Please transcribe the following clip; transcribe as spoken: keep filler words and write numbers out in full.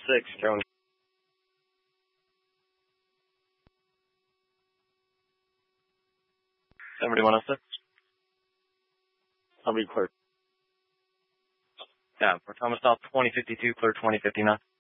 six, County. seventy-one oh six. I'll be clear. Yeah, for Thomas South twenty fifty-two, clear twenty fifty-nine.